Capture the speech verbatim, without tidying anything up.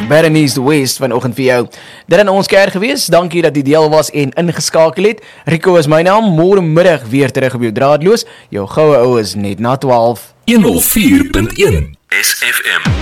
Berenice West vanoggend vir jou. Dit in ons kerk gewees, dankie dat jy deel was en ingeskakel het. Rico is my naam, môre middag weer terug op jou draadloos. Jou goue ou is net na twaalf. honderd vier punt een S F M